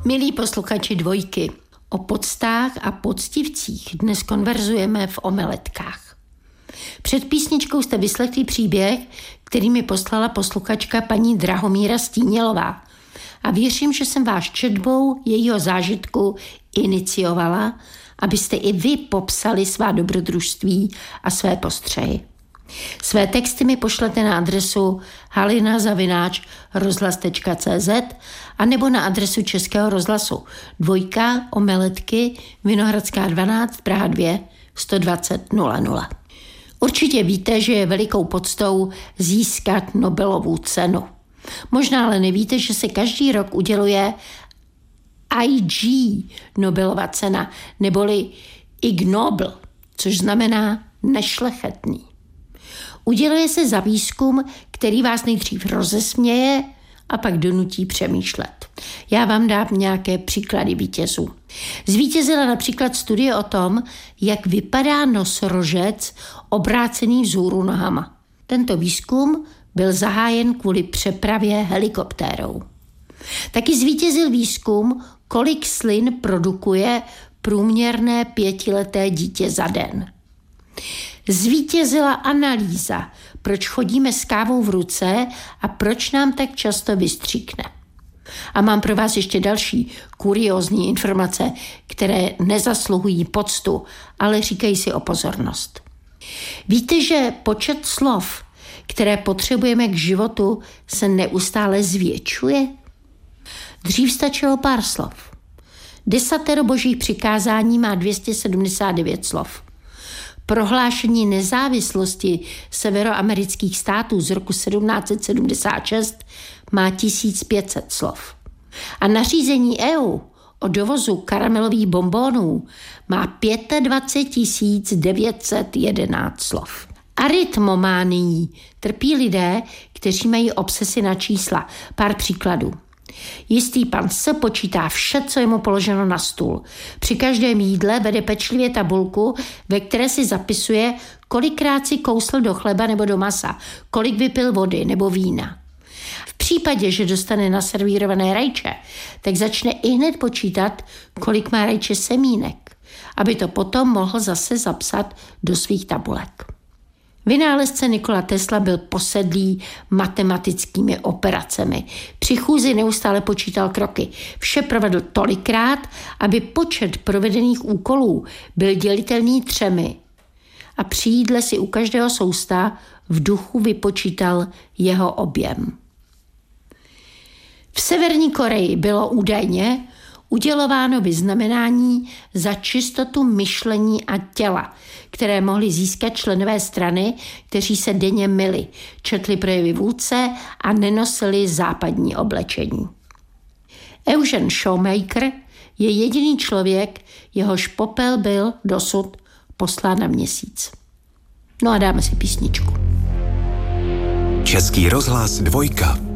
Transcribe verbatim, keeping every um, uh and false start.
Milí posluchači Dvojky, o poctách a poctivcích dnes konverzujeme v Omeletkách. Před písničkou jste vyslechli příběh, který mi poslala posluchačka paní Drahomíra Stínělová. A věřím, že jsem vás četbou jejího zážitku iniciovala, abyste i vy popsali svá dobrodružství a své postřehy. Své texty mi pošlete na adresu halina zavináč rozhlas tečka cé zet a nebo na adresu Českého rozhlasu Dvojka, Omeletky, Vinohradská dvanáct, Praha dva, sto dvacet nula nula. Určitě víte, že je velikou poctou získat Nobelovu cenu. Možná ale nevíte, že se každý rok uděluje I G Nobelova cena, neboli Ig Nobel, což znamená nešlechetný. Uděluje se za výzkum, který vás nejdřív rozesměje a pak donutí přemýšlet. Já vám dám nějaké příklady vítězů. Zvítězila například studie o tom, jak vypadá nosorožec obrácený vzhůru nohama. Tento výzkum byl zahájen kvůli přepravě helikoptérou. Taky zvítězil výzkum, kolik slin produkuje průměrné pětileté dítě za den. Zvítězila analýza, proč chodíme s kávou v ruce a proč nám tak často vystříkne. A mám pro vás ještě další kuriózní informace, které nezasluhují poctu, ale říkají si o pozornost. Víte, že počet slov, které potřebujeme k životu, se neustále zvětšuje? Dřív stačilo pár slov. Desatero božích přikázání má dvě stě sedmdesát devět slov. Prohlášení nezávislosti severoamerických států z roku sedmnáct set sedmdesát šest má tisíc pět set slov. A nařízení E U o dovozu karamelových bonbonů má dvacet pět tisíc devět set jedenáct slov. Arytmománií trpí lidé, kteří mají obsesy na čísla. Pár příkladů. Jistý pan S počítá vše, co je mu položeno na stůl. Při každém jídle vede pečlivě tabulku, ve které si zapisuje, kolikrát si kousl do chleba nebo do masa, kolik vypil vody nebo vína. V případě, že dostane naservírované rajče, tak začne ihned počítat, kolik má rajče semínek, aby to potom mohl zase zapsat do svých tabulek. Vynálezce Nikola Tesla byl posedlý matematickými operacemi. Při chůzi neustále počítal kroky. Vše provedl tolikrát, aby počet provedených úkolů byl dělitelný třemi. A při jídle si u každého sousta v duchu vypočítal jeho objem. V Severní Koreji bylo údajně udělováno vyznamenání za čistotu myšlení a těla, které mohli získat členové strany, kteří se denně myli, četli projevy vůdce a nenosili západní oblečení. Eugene Shoemaker je jediný člověk, jehož popel byl dosud poslán na měsíc. No a dáme si písničku. Český rozhlas Dvojka.